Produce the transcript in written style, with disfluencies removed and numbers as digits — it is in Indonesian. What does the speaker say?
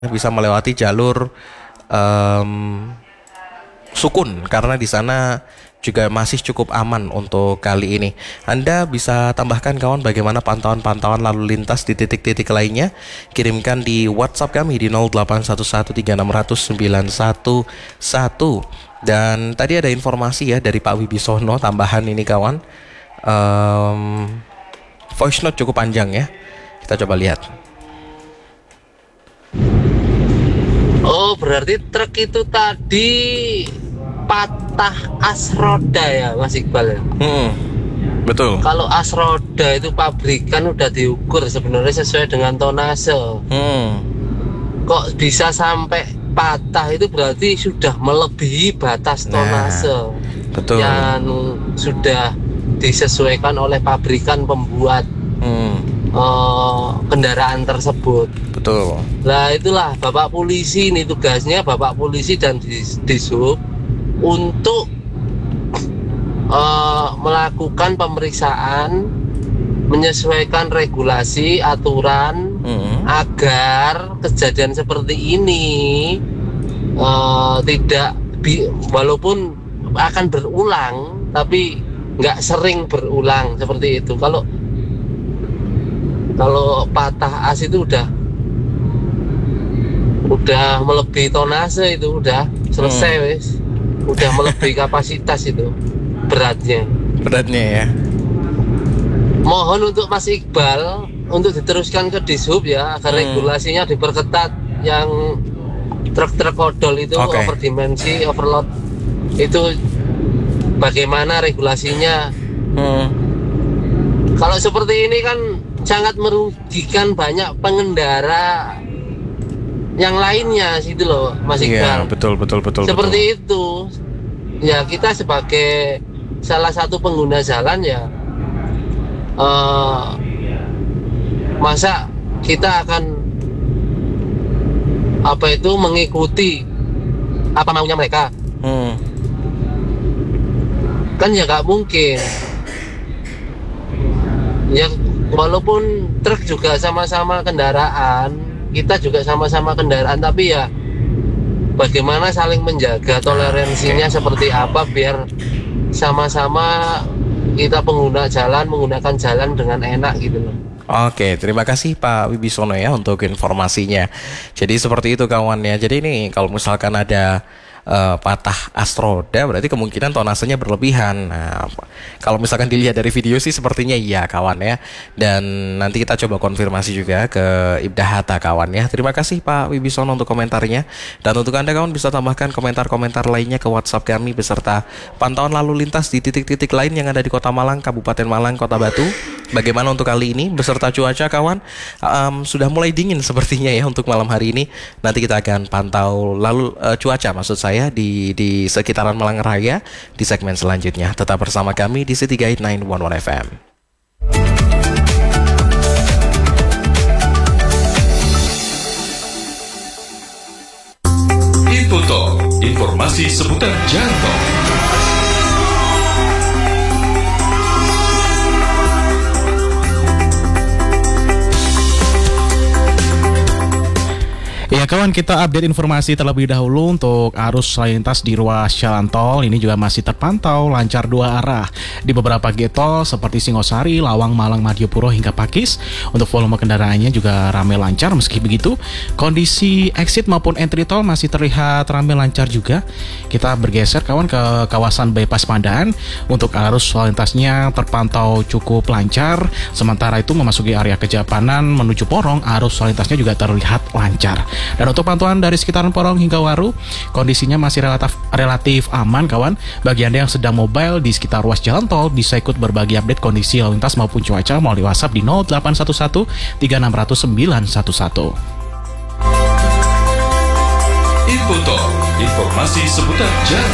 bisa melewati jalur Sukun karena di sana juga masih cukup aman untuk kali ini. Anda bisa tambahkan kawan bagaimana pantauan-pantauan lalu lintas di titik-titik lainnya. Kirimkan di WhatsApp kami di 081136000911. Dan tadi ada informasi ya dari Pak Wibisono tambahan ini kawan. Voice note cukup panjang ya. Kita coba lihat. Oh, berarti truk itu tadi patah as roda ya, Mas Iqbal ya? Betul. Kalau as roda itu pabrikan udah diukur sebenarnya sesuai dengan tonase. Kok bisa sampai patah itu berarti sudah melebihi batas tonase betul. yang sudah disesuaikan oleh pabrikan pembuat kendaraan tersebut. Betul. Nah itulah Bapak Polisi, ini tugasnya Bapak Polisi dan Dishub untuk melakukan pemeriksaan, menyesuaikan regulasi, aturan agar kejadian seperti ini tidak walaupun akan berulang tapi nggak sering berulang seperti itu. Kalau patah as itu udah melebihi tonase, itu udah selesai wis. Udah melebihi kapasitas itu beratnya ya. Mohon untuk Mas Iqbal untuk diteruskan ke Dishub ya agar regulasinya diperketat, yang truk-truk odol itu overdimensi, overload itu bagaimana regulasinya. Kalau seperti ini kan sangat merugikan banyak pengendara yang lainnya situ loh, Mas Iqbal. Iya, betul. Seperti itu. Ya kita sebagai salah satu pengguna jalan ya, masa kita akan mengikuti apa maunya mereka? Kan ya nggak mungkin. Ya walaupun truk juga sama-sama kendaraan, kita juga sama-sama kendaraan, tapi ya bagaimana saling menjaga toleransinya seperti apa biar sama-sama kita pengguna jalan menggunakan jalan dengan enak gitu loh. Oke, terima kasih Pak Wibisono ya untuk informasinya. Jadi seperti itu kawan ya. Jadi ini kalau misalkan ada patah as roda berarti kemungkinan tonasenya berlebihan. Nah, kalau misalkan dilihat dari video sih sepertinya iya kawan ya. Dan nanti kita coba konfirmasi juga ke Ibda Hatta kawan ya. Terima kasih Pak Wibisono untuk komentarnya. Dan untuk Anda kawan bisa tambahkan komentar-komentar lainnya ke WhatsApp kami beserta pantauan lalu lintas di titik-titik lain yang ada di Kota Malang, Kabupaten Malang, Kota Batu. Bagaimana untuk kali ini beserta cuaca kawan? Sudah mulai dingin sepertinya ya untuk malam hari ini. Nanti kita akan pantau lalu cuaca maksud saya di sekitaran Malang Raya di segmen selanjutnya. Tetap bersama kami di City Guide 911 FM. Info Talk, informasi seputar jalan tol. Ya kawan, kita update informasi terlebih dahulu untuk arus lalu lintas di ruas jalan tol. Ini juga masih terpantau lancar dua arah di beberapa gate tol seperti Singosari, Lawang, Malang, Madiopuro hingga Pakis. Untuk volume kendaraannya juga ramai lancar. Meski begitu, kondisi exit maupun entry tol masih terlihat ramai lancar juga. Kita bergeser kawan ke kawasan bypass Pandaan. Untuk arus lalu lintasnya terpantau cukup lancar. Sementara itu memasuki area Kejapanan menuju Porong, arus lalu lintasnya juga terlihat lancar. Dan untuk pantauan dari sekitaran Porong hingga Waru, kondisinya masih relatif aman kawan. Bagi Anda yang sedang mobile di sekitar ruas jalan tol, bisa ikut berbagi update kondisi lalu lintas maupun cuaca melalui WhatsApp di 0811 3600 911. Info Talk, informasi seputar jalan.